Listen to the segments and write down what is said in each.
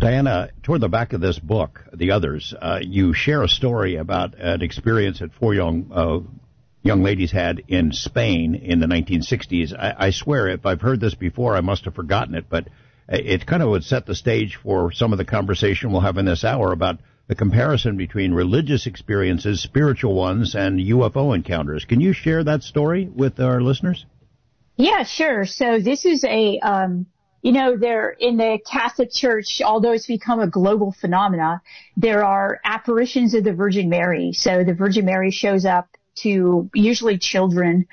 Diana, toward the back of this book, The Others, you share a story about an experience that four young ladies had in Spain in the 1960s. I swear, if I've heard this before, I must have forgotten it, but it kind of would set the stage for some of the conversation we'll have in this hour about the comparison between religious experiences, spiritual ones, and UFO encounters. Can you share that story with our listeners? Yeah, sure. So this is there in the Catholic Church, although it's become a global phenomena, there are apparitions of the Virgin Mary. So the Virgin Mary shows up to usually children,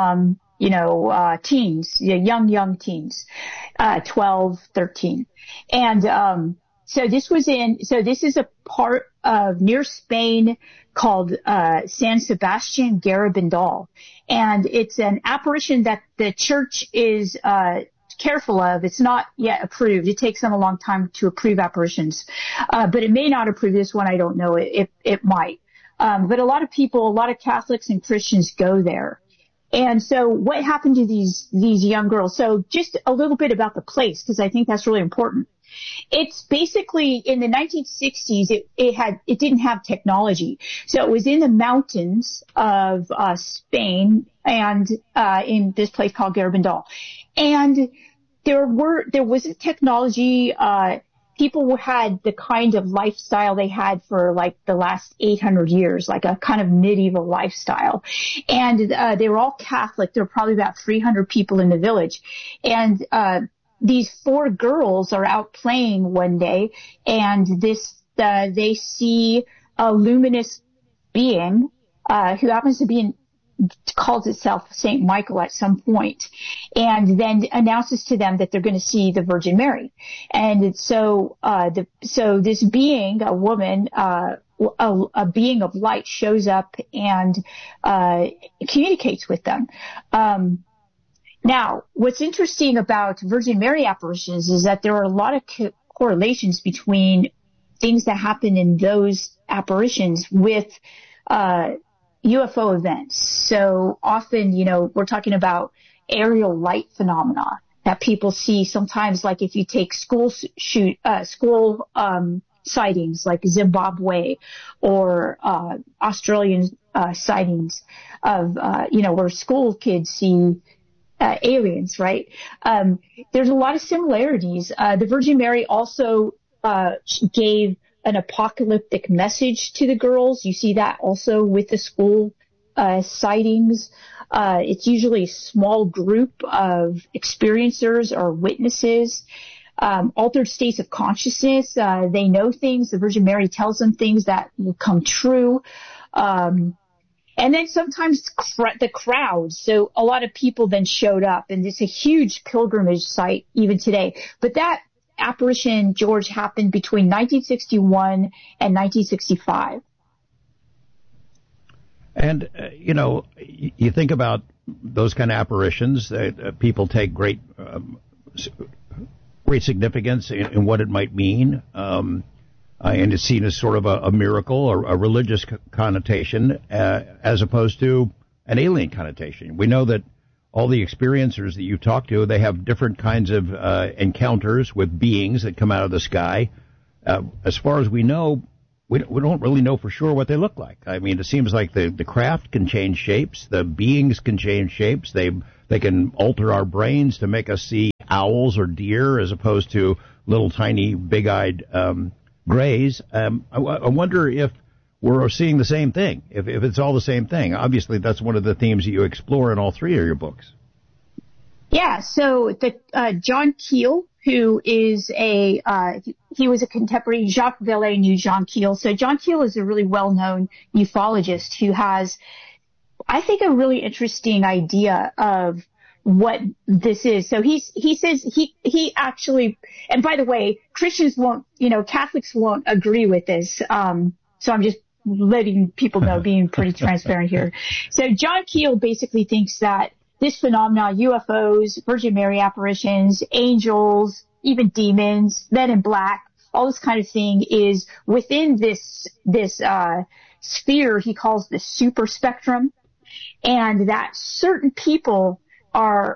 teens, young teens, 12, 13. And, so this is a part of near Spain called, San Sebastian Garabandal. And it's an apparition that the church is, careful of. It's not yet approved. It takes them a long time to approve apparitions. But it may not approve this one. I don't know. It might. But a lot of Catholics and Christians go there. And so what happened to these young girls? So just a little bit about the place, because I think that's really important. It's basically in the 1960s, it didn't have technology. So it was in the mountains of, Spain and, in this place called Garabandal. And there wasn't technology, people had the kind of lifestyle they had for like the last 800 years, like a kind of medieval lifestyle. And, they were all Catholic. There were probably about 300 people in the village. And, these four girls are out playing one day, and they see a luminous being, who happens to be calls itself Saint Michael at some point, and then announces to them that they're going to see the Virgin Mary. And so, so this being, a woman, a being of light shows up and, communicates with them. Now, what's interesting about Virgin Mary apparitions is that there are a lot of correlations between things that happen in those apparitions with UFO events. So often, we're talking about aerial light phenomena that people see sometimes, like if you take school sightings like Zimbabwe or Australian sightings of, where school kids see aliens, right? There's a lot of similarities. The Virgin Mary also gave an apocalyptic message to the girls. You see that also with the school sightings. It's usually a small group of experiencers or witnesses. Altered states of consciousness. They know things. The Virgin Mary tells them things that will come true. And then sometimes the crowd. So a lot of people then showed up, and it's a huge pilgrimage site even today. But that apparition, George, happened between 1961 and 1965. And, you think about those kind of apparitions that people take great significance in what it might mean. And it's seen as sort of a miracle or a religious connotation as opposed to an alien connotation. We know that all the experiencers that you talk to, they have different kinds of encounters with beings that come out of the sky. As far as we know, we don't really know for sure what they look like. I mean, it seems like the craft can change shapes. The beings can change shapes. They can alter our brains to make us see owls or deer as opposed to little tiny big-eyed grays. I wonder if we're seeing the same thing, if it's all the same thing. Obviously, that's one of the themes that you explore in all three of your books. Yeah, so John Keel, who is he was a contemporary, Jacques Vallée knew John Keel. So John Keel is a really well-known ufologist who has, I think, a really interesting idea of what this is. So he says he actually, and by the way, Christians won't, Catholics won't agree with this. So I'm just letting people know, being pretty transparent here. So John Keel basically thinks that this phenomena, UFOs, Virgin Mary apparitions, angels, even demons, men in black, all this kind of thing is within this sphere he calls the super spectrum, and that certain people are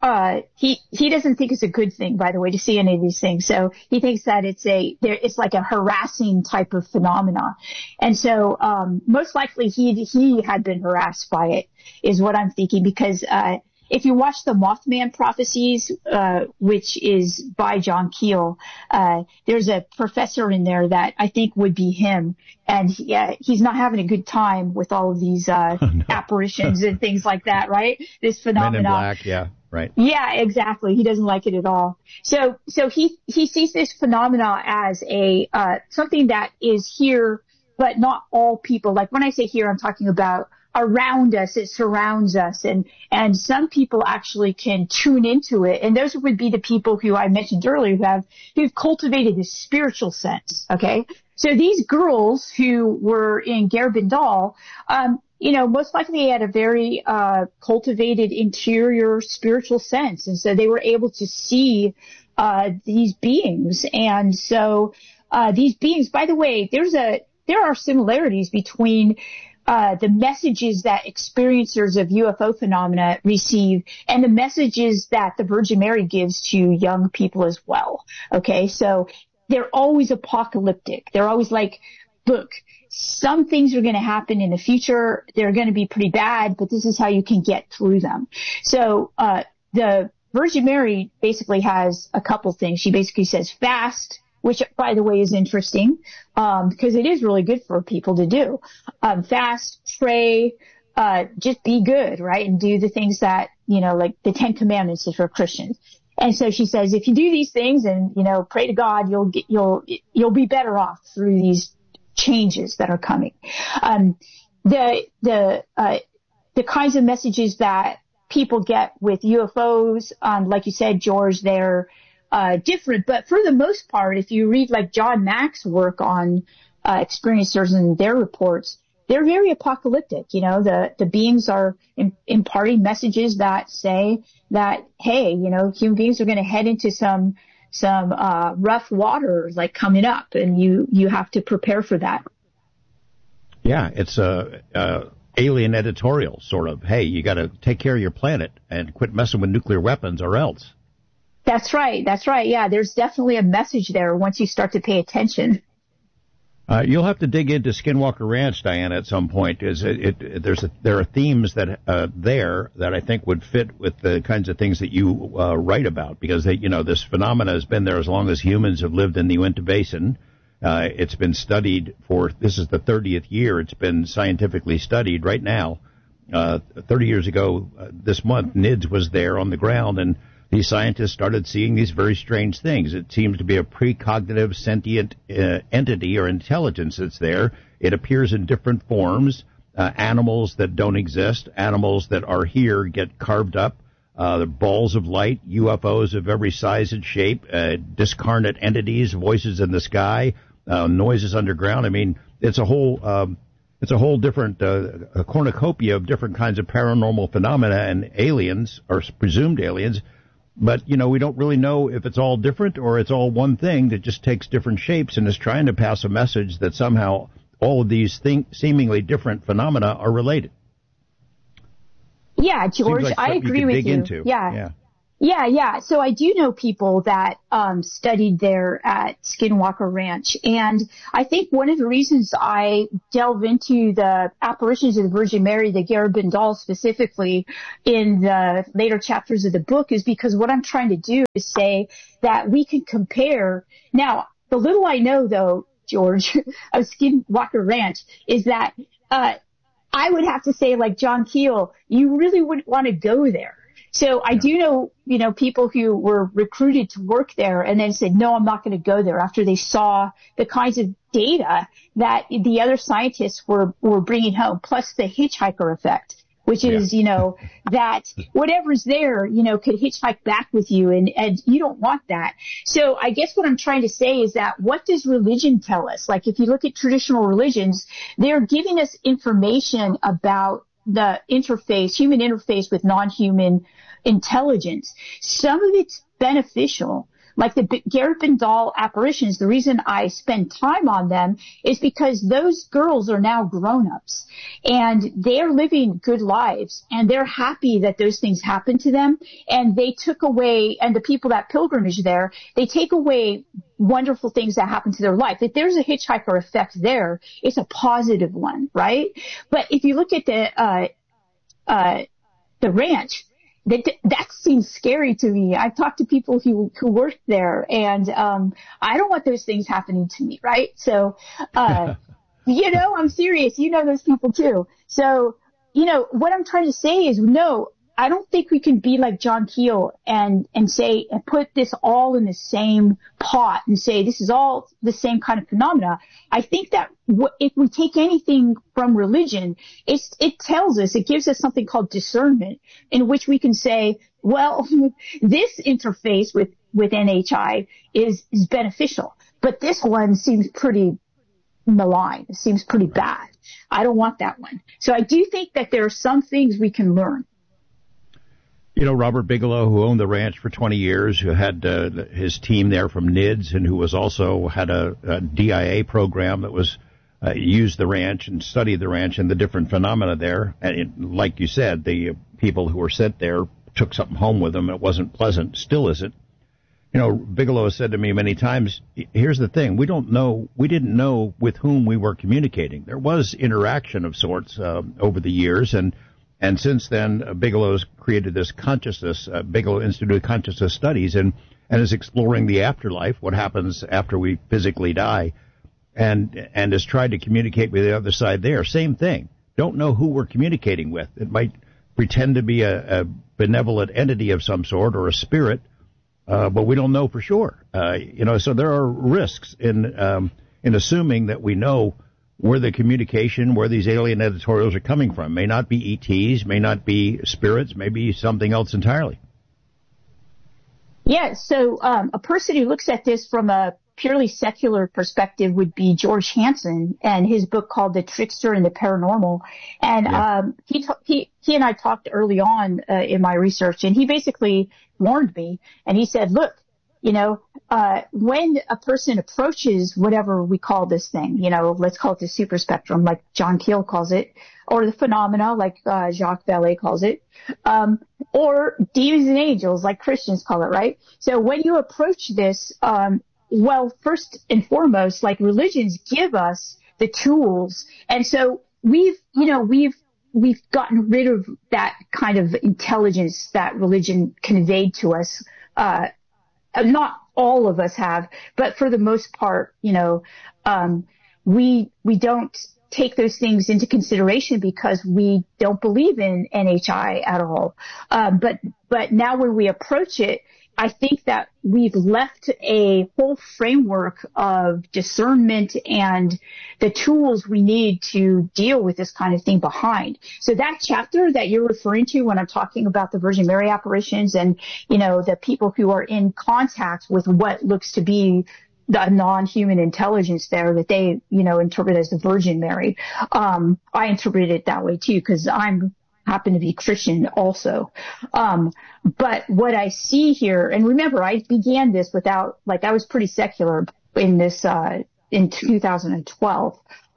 he doesn't think it's a good thing, by the way, to see any of these things. So he thinks that it's like a harassing type of phenomena. And so, most likely he had been harassed by it, is what I'm thinking, because, if you watch the Mothman Prophecies, which is by John Keel, there's a professor in there that I think would be him. And he's not having a good time with all of these, apparitions and things like that, right? This phenomenon. Men in Black, yeah, right. Yeah, exactly. He doesn't like it at all. So he sees this phenomena as something that is here, but not all people. Like when I say here, I'm talking about around us, it surrounds us, and some people actually can tune into it, and those would be the people who I mentioned earlier who've cultivated this spiritual sense. Okay, so these girls who were in Garabandal, most likely had a very cultivated interior spiritual sense, and so they were able to see these beings, and so these beings. By the way, there are similarities between the messages that experiencers of UFO phenomena receive and the messages that the Virgin Mary gives to young people as well. Okay, so they're always apocalyptic. They're always like, look, some things are going to happen in the future. They're going to be pretty bad, but this is how you can get through them. So the Virgin Mary basically has a couple things. She basically says fast, which, by the way, is interesting, because it is really good for people to do. Fast, pray, just be good, right? And do the things that, like the 10 Commandments for Christians. And so she says, if you do these things and, pray to God, you'll be better off through these changes that are coming. The kinds of messages that people get with UFOs, like you said, George, they're different, but for the most part, if you read like John Mack's work on experiencers and their reports, they're very apocalyptic. The beings are imparting messages that say that, hey, human beings are going to head into some rough water like coming up, and you have to prepare for that. Yeah, it's alien editorial sort of. Hey, you got to take care of your planet and quit messing with nuclear weapons or else. That's right. Yeah, there's definitely a message there once you start to pay attention. You'll have to dig into Skinwalker Ranch, Diana, at some point. There are themes that there that I think would fit with the kinds of things that you write about, because this phenomena has been there as long as humans have lived in the Uinta Basin. It's been studied this is the 30th year it's been scientifically studied right now. 30 years ago this month, NIDS was there on the ground, and these scientists started seeing these very strange things. It seems to be a precognitive sentient entity or intelligence that's there. It appears in different forms. Animals that don't exist, animals that are here get carved up. The balls of light, UFOs of every size and shape, discarnate entities, voices in the sky, noises underground. I mean, it's a whole different a cornucopia of different kinds of paranormal phenomena and aliens, or presumed aliens. But, we don't really know if it's all different or it's all one thing that just takes different shapes and is trying to pass a message that somehow all of these seemingly different phenomena are related. Yeah, George, like I agree with you. Into. Yeah. So I do know people that studied there at Skinwalker Ranch, and I think one of the reasons I delve into the apparitions of the Virgin Mary, the Garabandal specifically, in the later chapters of the book is because what I'm trying to do is say that we can compare. Now, the little I know, though, George, of Skinwalker Ranch is that I would have to say, like John Keel, you really wouldn't want to go there. So I do know, people who were recruited to work there and then said, no, I'm not going to go there after they saw the kinds of data that the other scientists were bringing home, plus the hitchhiker effect, which is, that whatever's there, could hitchhike back with you, and you don't want that. So I guess what I'm trying to say is that what does religion tell us? Like if you look at traditional religions, they're giving us information about the human interface with non-human intelligence. Some of it's beneficial, Like the Garbin doll apparitions, the reason I spend time on them is because those girls are now grown-ups and they're living good lives and they're happy that those things happen to them. And they took away, and the people that pilgrimage there, they take away wonderful things that happen to their life. If there's a hitchhiker effect there, it's a positive one, right? But if you look at the ranch, that seems scary to me. I've talked to people who work there, and I don't want those things happening to me, right? So, I'm serious. You know those people too. So, what I'm trying to say is, no, I don't think we can be like John Keel and say, and put this all in the same pot and say this is all the same kind of phenomena. I think that if we take anything from religion, it tells us, it gives us something called discernment, in which we can say, well, this interface with NHI is beneficial, but this one seems pretty malign. It seems pretty bad. I don't want that one. So I do think that there are some things we can learn. Robert Bigelow, who owned the ranch for 20 years, who had his team there from NIDS, and who was also had a DIA program that was used the ranch and studied the ranch and the different phenomena there. And like you said, the people who were sent there took something home with them. It wasn't pleasant, still isn't. Bigelow has said to me many times, here's the thing, we didn't know with whom we were communicating. There was interaction of sorts over the years, and since then, Bigelow's created this consciousness, Bigelow Institute of Consciousness Studies, and is exploring the afterlife, what happens after we physically die, and has tried to communicate with the other side there. Same thing. Don't know who we're communicating with. It might pretend to be a benevolent entity of some sort or a spirit, but we don't know for sure. So there are risks in assuming that we know where the communication, where these alien editorials are coming from. May not be ETs, may not be spirits, may be something else entirely. Yeah, so a person who looks at this from a purely secular perspective would be George Hansen and his book called The Trickster and the Paranormal. And he and I talked early on in my research, and he basically warned me, and he said, look, when a person approaches whatever we call this thing, let's call it the super spectrum, like John Keel calls it, or the phenomena, like Jacques Vallée calls it, or demons and angels, like Christians call it, right? So when you approach this, first and foremost, like religions give us the tools, and so we've gotten rid of that kind of intelligence that religion conveyed to us. Not all of us have, but for the most part, we don't take those things into consideration because we don't believe in NHI at all. But now when we approach it, I think that we've left a whole framework of discernment and the tools we need to deal with this kind of thing behind. So that chapter that you're referring to when I'm talking about the Virgin Mary apparitions and, the people who are in contact with what looks to be the non-human intelligence there that they, interpret as the Virgin Mary. I interpret it that way too because I'm happen to be Christian also. But what I see here, and remember, I began this without, I was pretty secular in this, in 2012.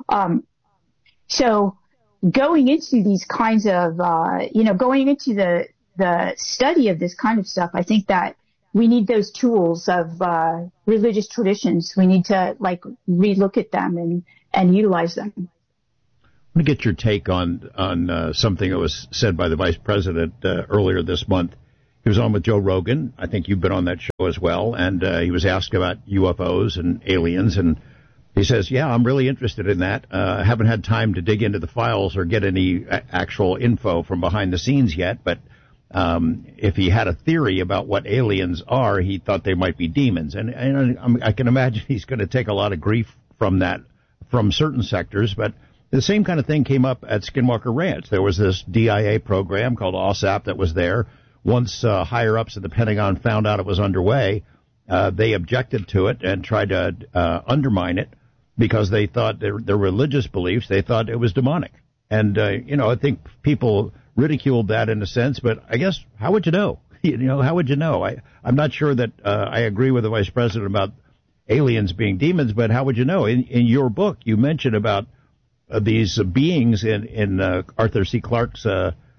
So going into these kinds of, going into the study of this kind of stuff, I think that we need those tools of, religious traditions. We need to, relook at them and utilize them. I want to get your take on something that was said by the vice president earlier this month. He was on with Joe Rogan. I think you've been on that show as well. And he was asked about UFOs and aliens. And he says, yeah, I'm really interested in that. I haven't had time to dig into the files or get any actual info from behind the scenes yet. But if he had a theory about what aliens are, he thought they might be demons. And I can imagine he's going to take a lot of grief from that, from certain sectors. But the same kind of thing came up at Skinwalker Ranch. There was this DIA program called OSAP that was there. Once higher-ups at the Pentagon found out it was underway, they objected to it and tried to undermine it because they thought their religious beliefs, they thought it was demonic. And, I think people ridiculed that in a sense, but I guess, how would you know? How would you know? I'm not sure that I agree with the vice president about aliens being demons, but how would you know? In your book, you mentioned about these beings in Arthur C. Clarke's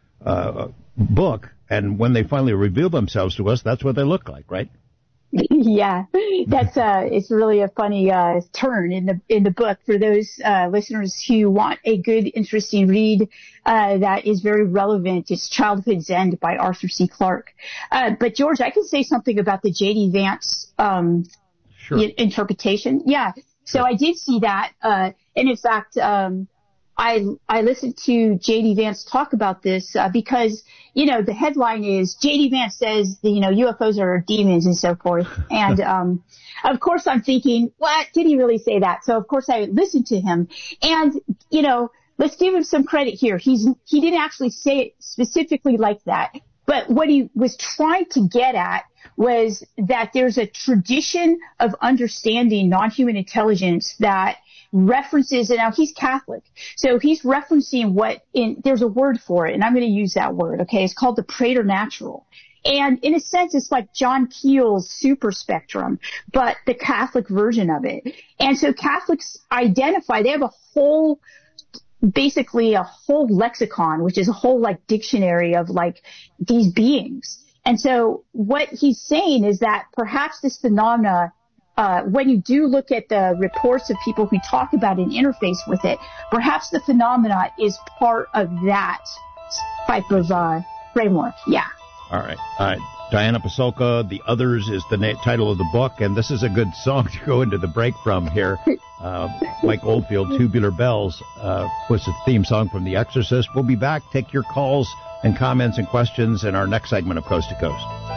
book, and when they finally reveal themselves to us, that's what they look like, right? Yeah, that's it's really a funny turn in the book for those listeners who want a good, interesting read that is very relevant. It's Childhood's End by Arthur C. Clarke. But George, I can say something about the J.D. Vance interpretation. Yeah, so I did see that, and in fact, I listened to J.D. Vance talk about this because, the headline is J.D. Vance says, UFOs are demons and so forth. And, of course I'm thinking, what? Did he really say that? So of course I listened to him and, let's give him some credit here. He didn't actually say it specifically like that. But what he was trying to get at was that there's a tradition of understanding non-human intelligence that references, and now he's Catholic, so he's referencing there's a word for it, and I'm going to use that word, okay? It's called the preternatural. And in a sense, it's like John Keel's super spectrum, but the Catholic version of it. And so Catholics they have basically a whole lexicon, which is a whole dictionary of these beings. And so what he's saying is that perhaps this phenomena, when you do look at the reports of people who talk about an interface with it, perhaps the phenomena is part of that type of framework. Yeah. All right. Diana Pasulka, The Others is the title of the book, and this is a good song to go into the break from here. Mike Oldfield, Tubular Bells, was the theme song from The Exorcist. We'll be back. Take your calls and comments and questions in our next segment of Coast to Coast.